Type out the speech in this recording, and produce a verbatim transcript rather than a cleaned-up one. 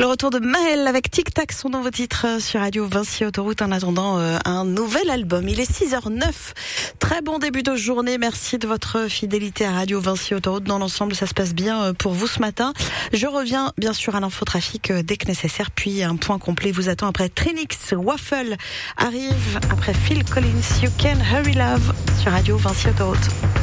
Le retour de Maël avec Tic Tac, son nouveau titre sur Radio Vinci Autoroute. En attendant euh, un nouvel album. Il est six heures neuf. Très bon début de journée. Merci de votre fidélité à Radio Vinci Autoroute. Dans l'ensemble, ça se passe bien pour vous ce matin. Je reviens bien sûr à l'infotrafic dès que nécessaire. Puis un point complet vous attend après Trinix. Waffle arrive après Phil Collins. You Can Hurry Love sur Radio Vinci Autoroute.